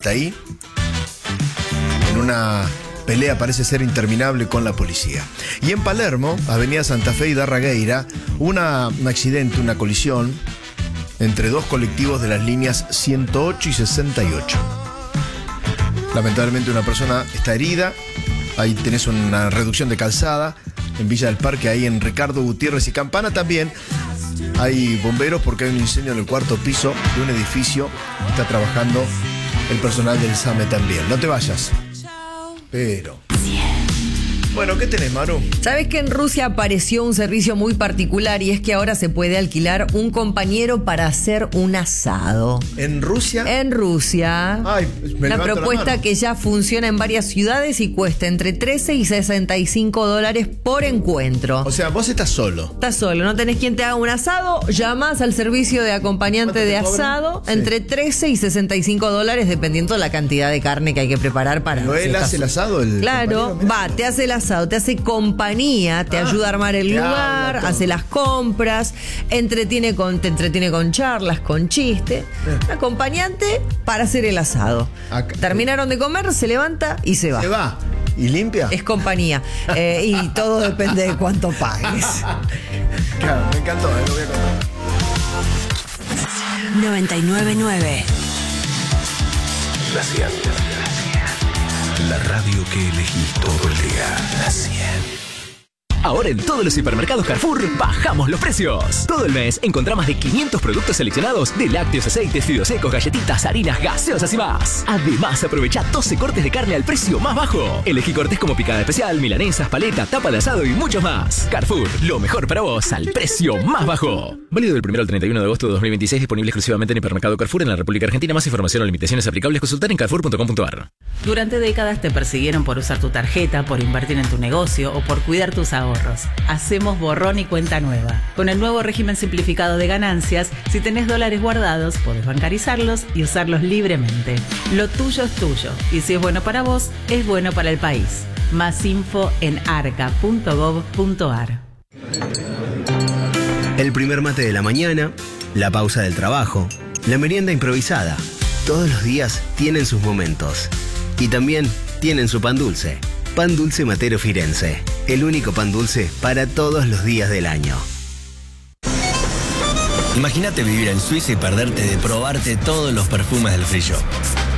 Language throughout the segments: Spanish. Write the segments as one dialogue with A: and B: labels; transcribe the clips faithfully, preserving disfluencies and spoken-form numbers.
A: hasta ahí, en una pelea parece ser interminable con la policía. Y en Palermo, avenida Santa Fe y Darragueira, una, un accidente, una colisión entre dos colectivos de las líneas ciento ocho y sesenta y ocho. Lamentablemente una persona está herida. Ahí tenés una reducción de calzada en Villa del Parque, ahí en Ricardo Gutiérrez y Campana. También hay bomberos porque hay un incendio en el cuarto piso de un edificio. Está trabajando el personal del SAME también. No te vayas. Pero... Bueno, ¿qué tenés, Maru?
B: ¿Sabes que en Rusia apareció un servicio muy particular y es que ahora se puede alquilar un compañero para hacer un asado?
A: ¿En Rusia?
B: En Rusia.
A: Ay, me
B: una propuesta que ya funciona en varias ciudades y cuesta entre trece y sesenta y cinco dólares por encuentro.
A: O sea, vos estás solo.
B: Estás solo, no tenés quien te haga un asado, llamás al servicio de acompañante de asado, sí. Entre trece y sesenta y cinco dólares dependiendo de la cantidad de carne que hay que preparar para...
A: ¿No él hace el asado? El
B: claro, va, te hace el asado. Te hace compañía, te ah, ayuda a armar el lugar, hace las compras, entretiene con, te entretiene con charlas, con chistes. Un acompañante para hacer el asado. Acá. Terminaron de comer, se levanta y se va.
A: Se va. ¿Y limpia?
B: Es compañía. eh, y todo depende de cuánto pagues.
A: Claro, me encantó, eh, lo voy a contar.
C: noventa y nueve punto nueve
D: La cien. La radio que elegís todo el día. La cien.
E: Ahora en todos los hipermercados Carrefour bajamos los precios. Todo el mes encontrá más de quinientos productos seleccionados de lácteos, aceites, fideos secos, galletitas, harinas, gaseosas y más. Además, aprovecha doce cortes de carne al precio más bajo. Elegí cortes como picada especial, milanesas, paleta, tapa de asado y mucho más. Carrefour, lo mejor para vos al precio más bajo. Válido del primero al treinta y uno de agosto de dos mil veintiséis, disponible exclusivamente en hipermercado Carrefour en la República Argentina. Más información o limitaciones aplicables consultar en carrefour punto com punto ar.
F: Durante décadas te persiguieron por usar tu tarjeta, por invertir en tu negocio o por cuidar tus ahorros. Hacemos borrón y cuenta nueva. Con el nuevo régimen simplificado de ganancias, si tenés dólares guardados, podés bancarizarlos y usarlos libremente. Lo tuyo es tuyo, y si es bueno para vos, es bueno para el país. Más info en arca punto gov punto ar.
G: El primer mate de la mañana, la pausa del trabajo, la merienda improvisada. Todos los días tienen sus momentos. Y también tienen su pan dulce. Pan Dulce Matero Firenze. El único pan dulce para todos los días del año.
H: Imagínate vivir en Suiza y perderte de probarte todos los perfumes del free shop.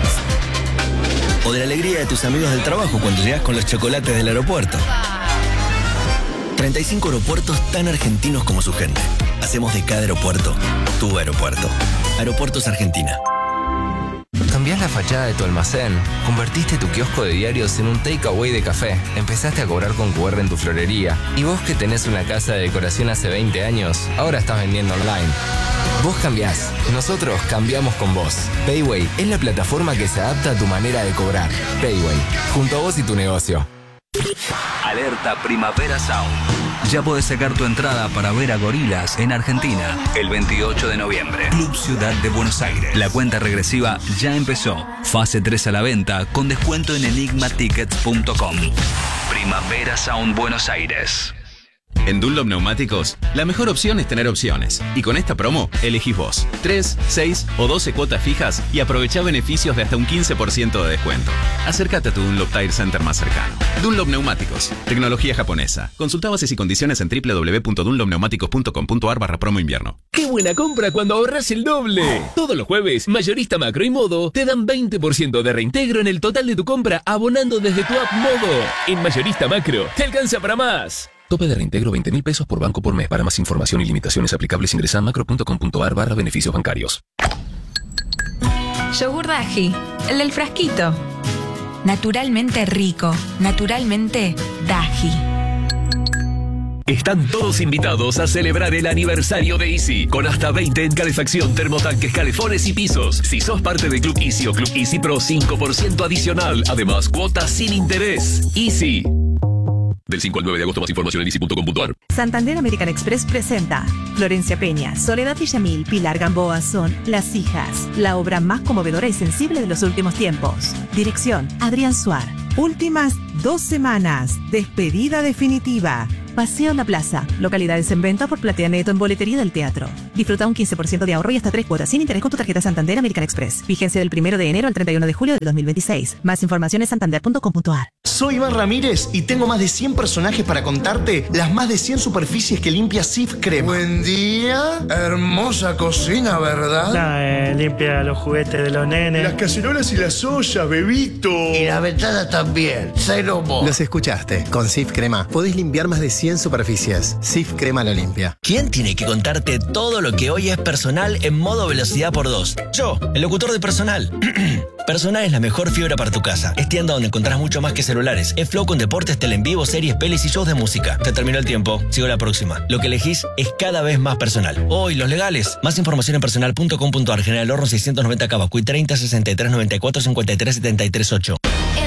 H: O de la alegría de tus amigos del trabajo cuando llegas con los chocolates del aeropuerto. treinta y cinco aeropuertos tan argentinos como su gente. Hacemos de cada aeropuerto tu aeropuerto. Aeropuertos Argentina.
I: Cambiás la fachada de tu almacén, convertiste tu kiosco de diarios en un takeaway de café, empezaste a cobrar con cu erre en tu florería. Y vos que tenés una casa de decoración hace veinte años, ahora estás vendiendo online. Vos cambiás, nosotros cambiamos con vos. Payway es la plataforma que se adapta a tu manera de cobrar. Payway, junto a vos y tu negocio.
D: Alerta Primavera Sound. Ya podés sacar tu entrada para ver a Gorilas en Argentina el veintiocho de noviembre. Club Ciudad de Buenos Aires. La cuenta regresiva ya empezó. Fase tres a la venta con descuento en enigma tickets punto com. Primavera Sound Buenos Aires.
J: En Dunlop Neumáticos, la mejor opción es tener opciones. Y con esta promo, elegís vos. tres, seis o doce cuotas fijas y aprovechá beneficios de hasta un quince por ciento de descuento. Acércate a tu Dunlop Tire Center más cercano. Dunlop Neumáticos, tecnología japonesa. Consulta bases y condiciones en doble u doble u doble u punto dunlop neumáticos punto com punto ar barra promo invierno.
K: ¡Qué buena compra cuando ahorras el doble! Todos los jueves, Mayorista Macro y Modo te dan veinte por ciento de reintegro en el total de tu compra abonando desde tu app Modo. En Mayorista Macro, te alcanza para más. Tope de reintegro veinte mil pesos por banco por mes. Para más información y limitaciones aplicables ingresa a macro punto com punto ar barra beneficios bancarios.
L: Yogur Daji, el del frasquito. Naturalmente rico, naturalmente Daji.
K: Están todos invitados a celebrar el aniversario de Easy, con hasta veinte en calefacción, termotanques, calefones y pisos. Si sos parte del Club Easy o Club Easy Pro, cinco por ciento adicional. Además, cuotas sin interés. Easy. Del cinco al nueve de agosto, más información en easy punto com punto ar.
M: Santander American Express presenta Florencia Peña, Soledad Villamil, Pilar Gamboa son Las Hijas, la obra más conmovedora y sensible de los últimos tiempos. Dirección, Adrián Suar. Últimas dos semanas, despedida definitiva. Paseo La Plaza. Localidades en venta por Platea Neto en boletería del teatro. Disfruta un quince por ciento de ahorro y hasta tres cuotas sin interés con tu tarjeta Santander American Express. Vigencia del primero de enero al treinta y uno de julio de dos mil veintiséis. Más información en santander punto com punto a r.
C: Soy Iván Ramírez y tengo más de cien personajes para contarte las más de cien superficies que limpia Sif Crema.
N: Buen día. Hermosa cocina, ¿verdad?
O: No, eh, limpia los juguetes de los nenes.
N: Las cacerolas y las ollas, bebito.
P: Y la ventana también. Cero mo.
Q: Los escuchaste. Con Sif Crema podés limpiar más de cien superficies. Sif Crema lo limpia.
H: ¿Quién tiene que contarte todo lo que hoy es Personal en modo velocidad por dos? Yo, el locutor de Personal. Personal es la mejor fibra para tu casa. Es tienda donde encontrás mucho más que celulares. Es Flow con deportes, tele en vivo, series, pelis y shows de música. Se terminó el tiempo. Sigo la próxima. Lo que elegís es cada vez más Personal. Hoy, los legales. Más información en personal punto com punto a r. General Horno seiscientos noventa Cava. Cuy treinta, sesenta y tres, noventa y cuatro, cincuenta y tres, setenta y tres, ocho.